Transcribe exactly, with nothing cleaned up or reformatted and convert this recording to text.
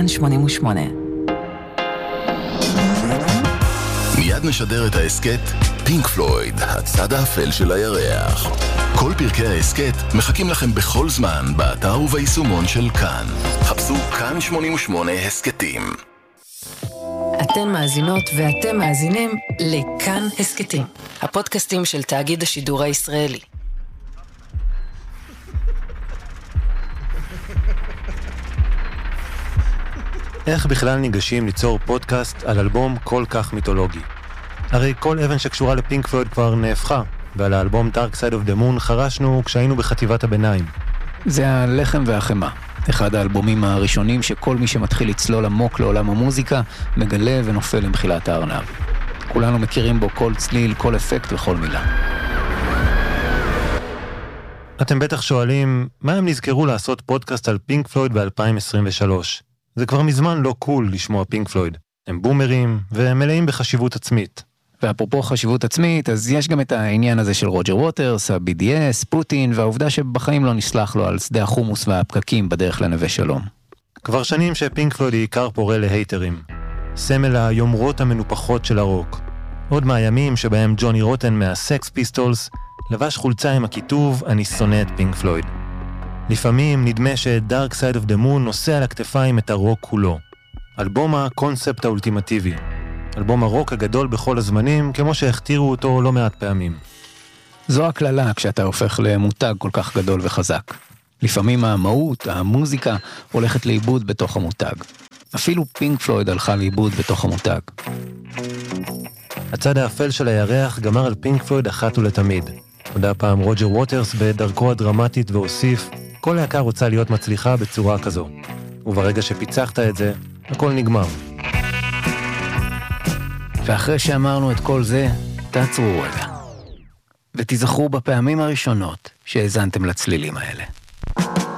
כאן שמונים ושמונה. מיד נשדר את העסקת פינק פלויד, הצד האפל של הירח. כל פרקי העסקת מחכים לכם בכל זמן באתר וביישומון של כאן. חפשו כאן שמונים ושמונה הסקטים. אתן מאזינות ואתם מאזינים לכאן הסקטים, הפודקאסטים של תאגיד השידור הישראלי. איך בכלל ניגשים ליצור פודקאסט על אלבום כל כך מיתולוגי? הרי כל אבן שקשורה לפינק פלויד כבר נהפכה, ועל האלבום Dark Side of the Moon חרשנו כשהיינו בחטיבת הביניים. זה הלחם והחמה, אחד האלבומים הראשונים שכל מי שמתחיל לצלול עמוק לעולם המוזיקה מגלה ונופל למחילת הארנב. כולנו מכירים בו כל צליל, כל אפקט וכל מילה. אתם בטח שואלים, מה הם נזכרו לעשות פודקאסט על פינק פלויד ב-אלפיים עשרים ושלוש? זה כבר מזמן לא קול לשמוע פינק פלויד. הם בומרים והם מלאים בחשיבות עצמית. ואפרופו חשיבות עצמית, אז יש גם את העניין הזה של רוג'ר ווטרס, ה-בי די אס, פוטין, והעובדה שבחיים לא נסלח לו על שדה החומוס והפקקים בדרך לנווה שלום. כבר שנים שפינק פלויד היא עיקר פורה להייטרים. סמל היומרות המנופחות של הרוק. עוד מהימים שבהם ג'וני רוטן מהסקס פיסטולס לבש חולצה עם הכיתוב "אני שונא את פינק פלויד". לפעמים נדמה ש-Dark Side of the Moon נושא על הכתפיים את הרוק כולו. אלבום הקונספט האולטימטיבי. אלבום הרוק הגדול בכל הזמנים, כמו שהכתירו אותו לא מעט פעמים. זו הכללה כשאתה הופך למותג כל כך גדול וחזק. לפעמים המהות, המוזיקה, הולכת לאיבוד בתוך המותג. אפילו פינק פלויד הלכה לאיבוד בתוך המותג. הצד האפל של הירח גמר על פינק פלויד אחת ולתמיד. הודע פעם רוג'ר ווטרס בדרכו הדרמטית והוסיף, כל להקה רוצה להיות מצליחה בצורה כזו. וברגע שפיצחת את זה, הכל נגמר. ואחרי שאמרנו את כל זה, תעצרו רגע. ותזכרו בפעמים הראשונות שהזנתם לצלילים האלה.